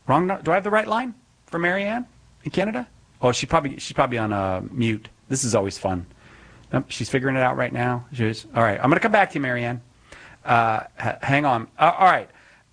Wrong. Do I have the right line for Marianne in Canada? Oh, she's probably on mute. This is always fun. Nope, she's figuring it out right now. All right. I'm going to come back to you, Marianne. Hang on. All right.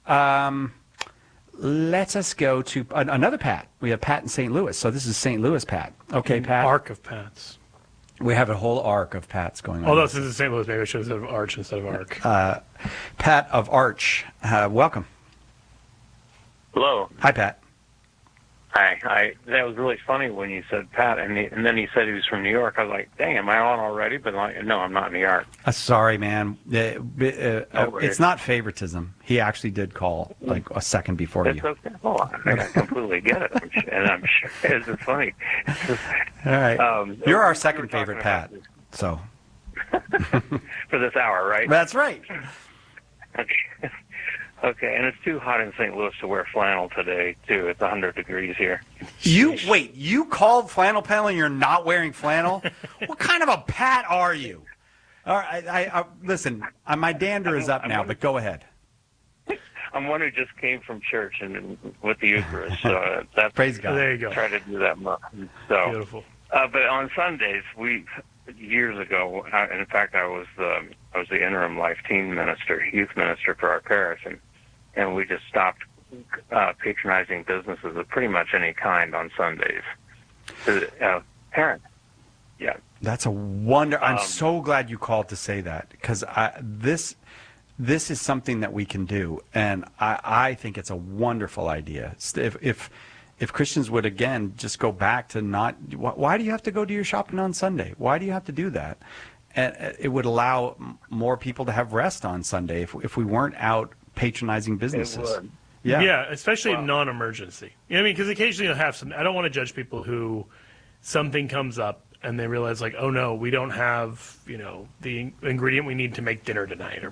Let us go to another Pat. We have Pat in St. Louis. So this is St. Louis Pat. Okay, Pat. Arc of Pats. We have a whole arc of Pats going on. Although this is St. Louis, maybe I should have said Arch instead of Arc. Pat of Arch. Welcome. Hello. Hi, Pat. Hi. That was really funny when you said Pat, and then he said he was from New York. I was like, dang, am I on already? But no, I'm not in New York. Sorry, man. It's not favoritism. He actually did call like a second before you. It's okay. Oh, I completely get it. And I'm sure it's just funny. All right. You're our second favorite Pat. So. For this hour, right? That's right. Okay, and it's too hot in St. Louis to wear flannel today, too. It's 100 degrees here. You called flannel panel and you're not wearing flannel? What kind of a Pat are you? All right, listen, my dander is up now, but go ahead. I'm one who just came from church and with the Eucharist, so that's praise God. There you go. Try to do that more. So, beautiful. But on Sundays, years ago, in fact, I was the interim life teen minister, youth minister for our parish, and we just stopped patronizing businesses of pretty much any kind on Sundays. Parents, yeah. That's a wonder. I'm so glad you called to say that, because this is something that we can do, and I think it's a wonderful idea. If Christians would, again, just go back to not, why do you have to go do your shopping on Sunday? Why do you have to do that? And it would allow more people to have rest on Sunday if we weren't out patronizing businesses. It would. Yeah, especially in non-emergency. You know what I mean? Because occasionally you'll have some, I don't want to judge people who something comes up and they realize, like, oh no, we don't have, the ingredient we need to make dinner tonight, or